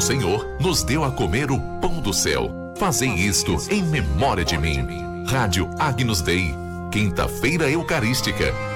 Senhor nos deu a comer o pão do céu. Fazei isto em memória de mim. Rádio Agnus Dei, quinta-feira eucarística,